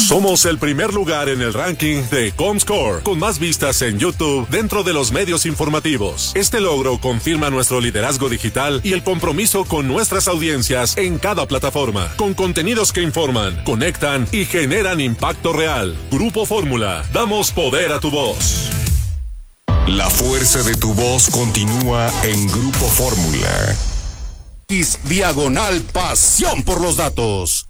Somos el primer lugar en el ranking de Comscore, con más vistas en YouTube dentro de los medios informativos. Este logro confirma nuestro liderazgo digital y el compromiso con nuestras audiencias en cada plataforma, con contenidos que informan, conectan y generan impacto real. Grupo Fórmula, damos poder a tu voz. La fuerza de tu voz continúa en Grupo Fórmula. Diagonal Pasión por los Datos.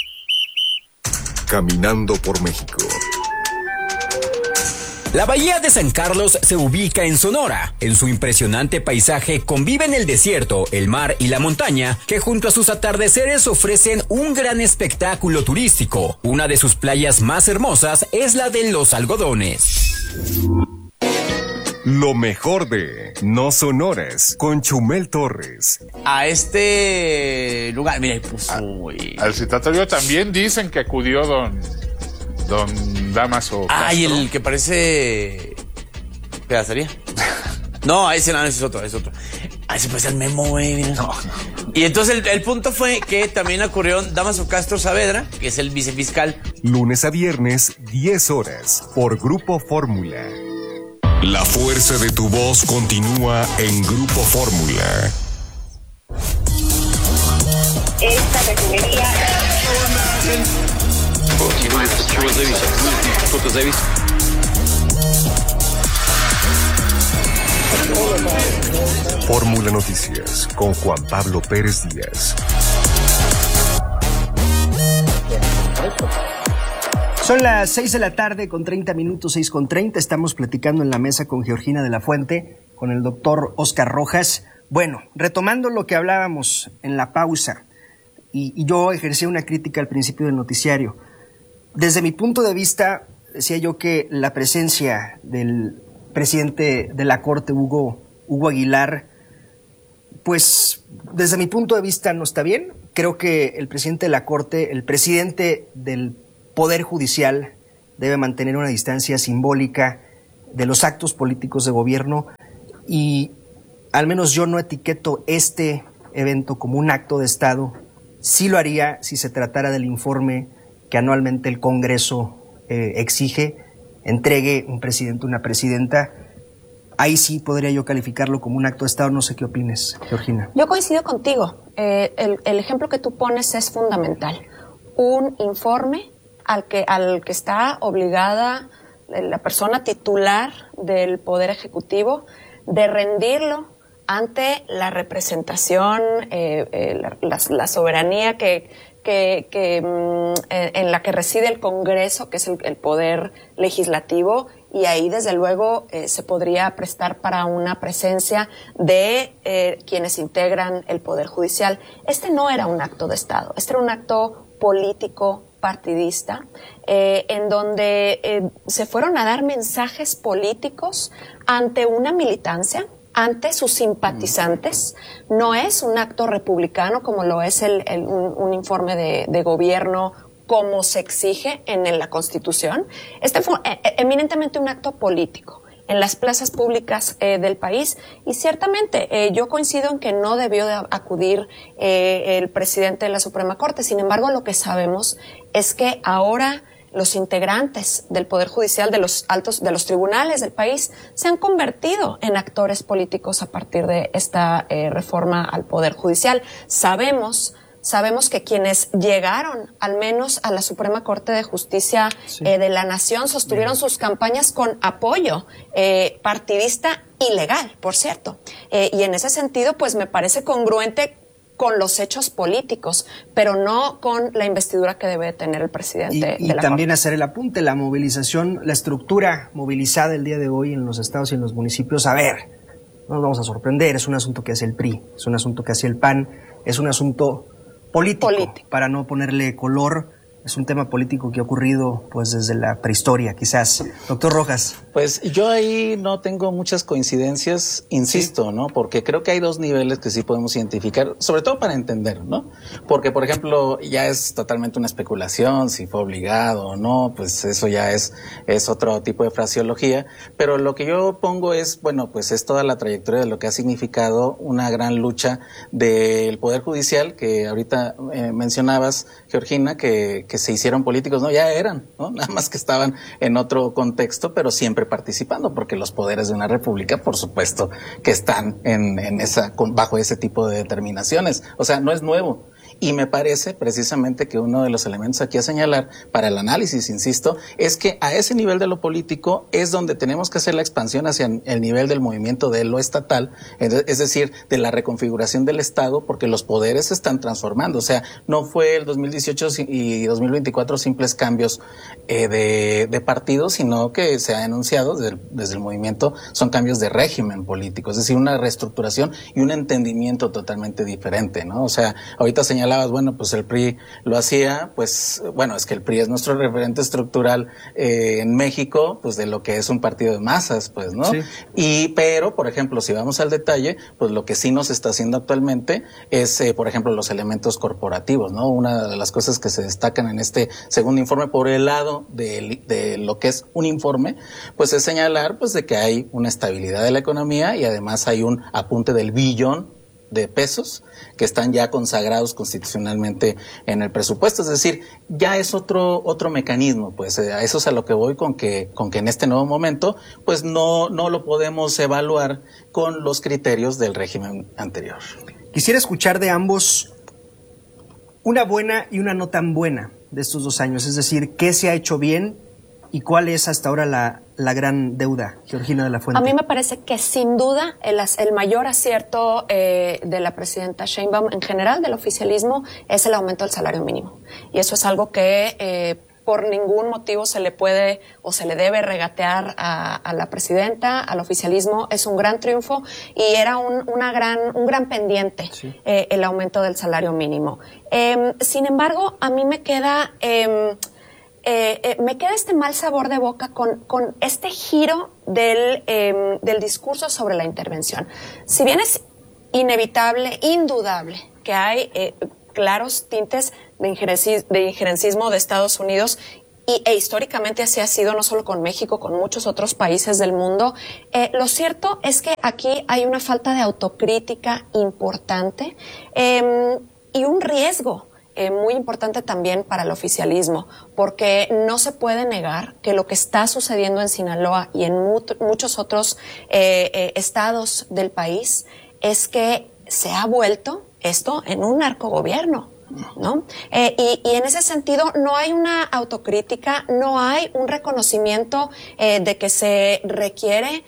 Caminando por México. La bahía de San Carlos se ubica en Sonora. En su impresionante paisaje conviven el desierto, el mar y la montaña, que junto a sus atardeceres ofrecen un gran espectáculo turístico. Una de sus playas más hermosas es la de Los Algodones. Lo mejor de No Sonoras con Chumel Torres. A este lugar, mira, pues al citatorio también dicen que acudió don Dámaso Castro. Ay, el que parece pedacería. No, ese no, ese es otro. Ah, ese parece el Memo, güey. No. Y entonces el punto fue que también ocurrió Dámaso Castro Saavedra, que es el vicefiscal. Lunes a viernes, 10 horas, por Grupo Fórmula. La fuerza de tu voz continúa en Grupo Fórmula. Esta refinería. Fórmula Noticias con Juan Pablo Pérez Díaz. Son las 6 de la tarde con 30 minutos, 6:30. Estamos platicando en la mesa con Georgina de la Fuente, con el doctor Óscar Rojas. Bueno, retomando lo que hablábamos en la pausa, y yo ejercí una crítica al principio del noticiario. Desde mi punto de vista, decía yo que la presencia del presidente de la Corte, Hugo Aguilar, pues desde mi punto de vista no está bien. Creo que el presidente de la Corte, el presidente del Poder Judicial, debe mantener una distancia simbólica de los actos políticos de gobierno, y al menos yo no etiqueto este evento como un acto de Estado. Sí lo haría si se tratara del informe que anualmente el Congreso exige, entregue un presidente o una presidenta. Ahí sí podría yo calificarlo como un acto de Estado. No sé qué opines, Georgina. Yo coincido contigo. El ejemplo que tú pones es fundamental. Un informe al que está obligada la persona titular del Poder Ejecutivo de rendirlo ante la representación, la soberanía en la que reside el Congreso, que es el Poder Legislativo, y ahí desde luego se podría prestar para una presencia de quienes integran el Poder Judicial. Este no era un acto de Estado, este era un acto político partidista, en donde se fueron a dar mensajes políticos ante una militancia, ante sus simpatizantes. No es un acto republicano como lo es un informe de gobierno como se exige en la Constitución. Este fue eminentemente un acto político en las plazas públicas del país, y ciertamente yo coincido en que no debió de acudir el presidente de la Suprema Corte. Sin embargo, lo que sabemos es que ahora los integrantes del Poder Judicial, de los tribunales del país, se han convertido en actores políticos a partir de esta reforma al Poder Judicial. Sabemos que quienes llegaron al menos a la Suprema Corte de Justicia de la Nación sostuvieron sus campañas con apoyo partidista ilegal, por cierto. Y en ese sentido, pues me parece congruente con los hechos políticos, pero no con la investidura que debe tener el presidente de la también Corte. Hacer el apunte, la movilización, la estructura movilizada el día de hoy en los estados y en los municipios. A ver, no nos vamos a sorprender, es un asunto que hace el PRI, es un asunto que hace el PAN, es un asunto político, para no ponerle color. Es un tema político que ha ocurrido pues desde la prehistoria, quizás. Doctor Rojas. Pues yo ahí no tengo muchas coincidencias, insisto, ¿no? Porque creo que hay dos niveles que sí podemos identificar, sobre todo para entender, ¿no? Porque, por ejemplo, ya es totalmente una especulación, si fue obligado o no, pues eso ya es otro tipo de fraseología, pero lo que yo pongo es, bueno, pues es toda la trayectoria de lo que ha significado una gran lucha del Poder Judicial, que ahorita mencionabas, Georgina, que se hicieron políticos, no, ya eran, ¿no? Nada más que estaban en otro contexto, pero siempre participando, porque los poderes de una república, por supuesto, que están bajo ese tipo de determinaciones. O sea, no es nuevo. Y me parece precisamente que uno de los elementos aquí a señalar para el análisis, insisto, es que a ese nivel de lo político es donde tenemos que hacer la expansión hacia el nivel del movimiento de lo estatal, es decir, de la reconfiguración del Estado, porque los poderes se están transformando. O sea, no fue el 2018 y 2024 simples cambios de partido, sino que se ha enunciado desde el movimiento, son cambios de régimen político, es decir, una reestructuración y un entendimiento totalmente diferente, ¿no? O sea, ahorita señalabas, bueno, pues el PRI lo hacía, pues, bueno, es que el PRI es nuestro referente estructural en México, pues de lo que es un partido de masas, pues, ¿no? Sí. Pero, por ejemplo, si vamos al detalle, pues lo que sí nos está haciendo actualmente es, por ejemplo, los elementos corporativos, ¿no? Una de las cosas que se destacan en este segundo informe por el lado de lo que es un informe, pues es señalar, pues, de que hay una estabilidad de la economía y además hay un apunte del billón de pesos que están ya consagrados constitucionalmente en el presupuesto, es decir, ya es otro mecanismo, pues a eso es a lo que voy con que en este nuevo momento, pues no lo podemos evaluar con los criterios del régimen anterior. Quisiera escuchar de ambos una buena y una no tan buena de estos 2 años, es decir, qué se ha hecho bien y cuál es hasta ahora la gran deuda, Georgina de la Fuente. A mí me parece que sin duda el mayor acierto de la presidenta Sheinbaum en general del oficialismo es el aumento del salario mínimo. Y eso es algo que por ningún motivo se le puede o se le debe regatear a la presidenta, al oficialismo. Es un gran triunfo y era un gran pendiente, sí, el aumento del salario mínimo. Sin embargo, a mí me queda este mal sabor de boca con este giro del discurso sobre la intervención. Si bien es inevitable, indudable, que hay claros tintes de injerencismo de Estados Unidos, e históricamente así ha sido no solo con México, con muchos otros países del mundo, lo cierto es que aquí hay una falta de autocrítica importante y un riesgo muy importante también para el oficialismo, porque no se puede negar que lo que está sucediendo en Sinaloa y en muchos otros estados del país es que se ha vuelto esto en un narcogobierno, ¿no? Y en ese sentido no hay una autocrítica, no hay un reconocimiento de que se requiere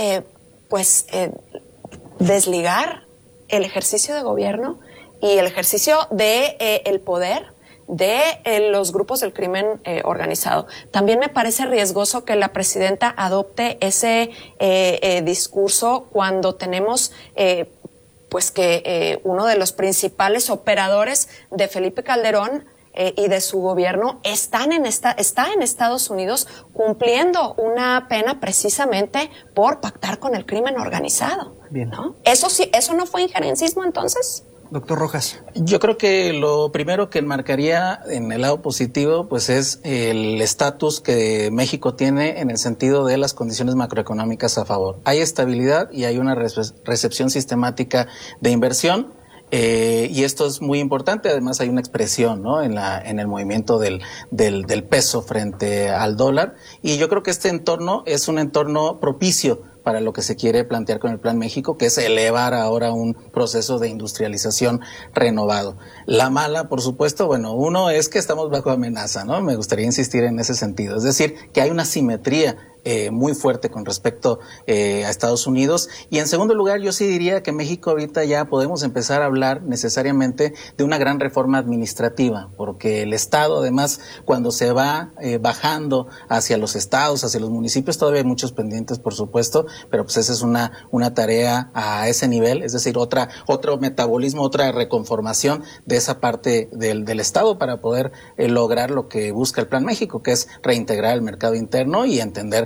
desligar el ejercicio de gobierno y el ejercicio de el poder de los grupos del crimen organizado. También me parece riesgoso que la presidenta adopte ese discurso cuando tenemos que uno de los principales operadores de Felipe Calderón y de su gobierno está en Estados Unidos cumpliendo una pena precisamente por pactar con el crimen organizado. Bien, ¿no? ¿Eso no fue injerencismo entonces? Doctor Rojas. Yo creo que lo primero que enmarcaría en el lado positivo, pues es el estatus que México tiene en el sentido de las condiciones macroeconómicas a favor. Hay estabilidad y hay una recepción sistemática de inversión. Y esto es muy importante. Además hay una expresión, ¿no? en el movimiento del peso frente al dólar. Y yo creo que este entorno es un entorno propicio para lo que se quiere plantear con el Plan México, que es elevar ahora un proceso de industrialización renovado. La mala, por supuesto, bueno, uno es que estamos bajo amenaza, ¿no? Me gustaría insistir en ese sentido. Es decir, que hay una simetría muy fuerte con respecto a Estados Unidos. Y en segundo lugar, yo sí diría que México ahorita ya podemos empezar a hablar necesariamente de una gran reforma administrativa, porque el Estado, además, cuando se va bajando hacia los estados, hacia los municipios, todavía hay muchos pendientes, por supuesto, pero pues esa es una tarea a ese nivel, es decir, otro metabolismo, otra reconformación de esa parte del Estado para poder lograr lo que busca el Plan México, que es reintegrar el mercado interno y entender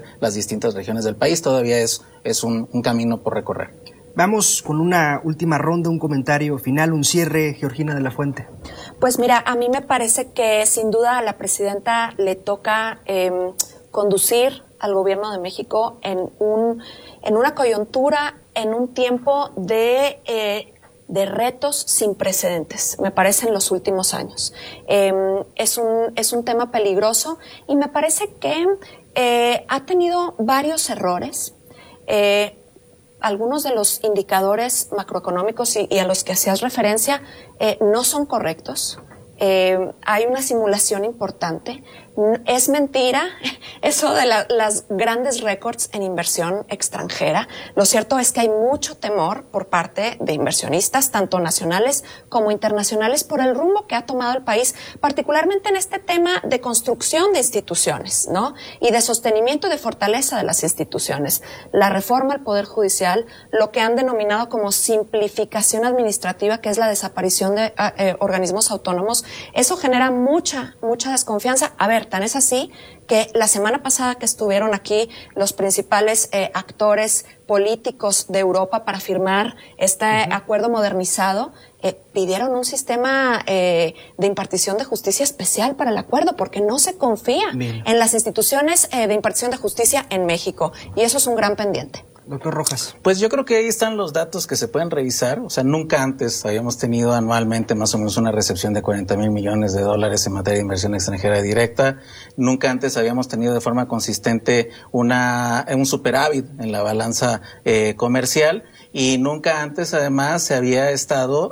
las distintas regiones del país. Todavía es un camino por recorrer. Vamos con una última ronda, un comentario final, un cierre, Georgina de la Fuente. Pues mira, a mí me parece que sin duda a la presidenta le toca conducir al gobierno de México en una coyuntura, en un tiempo de retos sin precedentes, me parece, en los últimos años. Es un tema peligroso y me parece que ha tenido varios errores. Algunos de los indicadores macroeconómicos y a los que hacías referencia no son correctos. Hay una simulación importante. Es mentira eso de las grandes récords en inversión extranjera. Lo cierto es que hay mucho temor por parte de inversionistas, tanto nacionales como internacionales, por el rumbo que ha tomado el país, particularmente en este tema de construcción de instituciones, ¿no? Y de sostenimiento y de fortaleza de las instituciones. La reforma al Poder Judicial, lo que han denominado como simplificación administrativa, que es la desaparición de organismos autónomos, eso genera mucha desconfianza. A ver, tan es así que la semana pasada que estuvieron aquí los principales actores políticos de Europa para firmar este acuerdo modernizado, pidieron un sistema de impartición de justicia especial para el acuerdo, porque no se confía en las instituciones de impartición de justicia en México, y eso es un gran pendiente. Doctor Rojas. Pues yo creo que ahí están los datos que se pueden revisar. O sea, nunca antes habíamos tenido anualmente más o menos una recepción de $40,000 millones en materia de inversión extranjera directa. Nunca antes habíamos tenido de forma consistente un superávit en la balanza comercial. Y nunca antes, además, se había estado,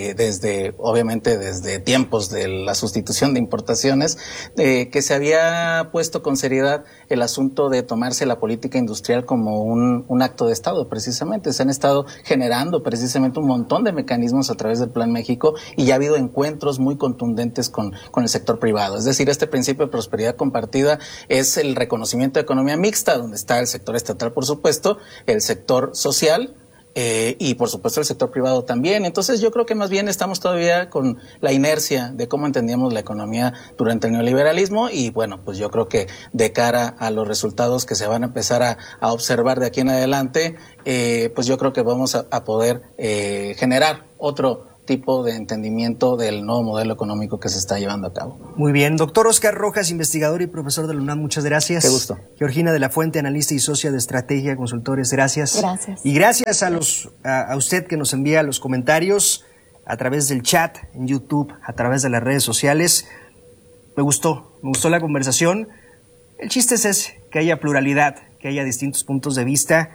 obviamente desde tiempos de la sustitución de importaciones, que se había puesto con seriedad el asunto de tomarse la política industrial como un acto de Estado, precisamente. Se han estado generando precisamente un montón de mecanismos a través del Plan México, y ya ha habido encuentros muy contundentes con el sector privado. Es decir, este principio de prosperidad compartida es el reconocimiento de economía mixta, donde está el sector estatal, por supuesto, el sector social, y por supuesto el sector privado también. Entonces yo creo que más bien estamos todavía con la inercia de cómo entendíamos la economía durante el neoliberalismo, y bueno, pues yo creo que de cara a los resultados que se van a empezar a observar de aquí en adelante, pues yo creo que vamos a poder generar otro tipo de entendimiento del nuevo modelo económico que se está llevando a cabo. Muy bien. Doctor Óscar Rojas, investigador y profesor de la UNAM, muchas gracias. Qué gusto. Georgina de la Fuente, analista y socia de Estrategia Consultores, gracias. Gracias. Y gracias a usted que nos envía los comentarios a través del chat en YouTube, a través de las redes sociales. Me gustó la conversación. El chiste es ese, que haya pluralidad, que haya distintos puntos de vista,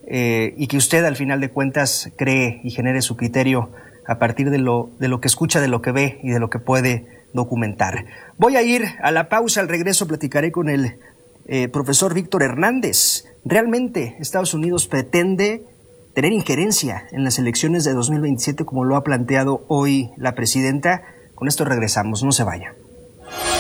y que usted al final de cuentas cree y genere su criterio a partir de lo que escucha, de lo que ve y de lo que puede documentar. Voy a ir a la pausa. Al regreso platicaré con el profesor Víctor Hernández. ¿Realmente Estados Unidos pretende tener injerencia en las elecciones de 2027 como lo ha planteado hoy la presidenta? Con esto regresamos, no se vaya.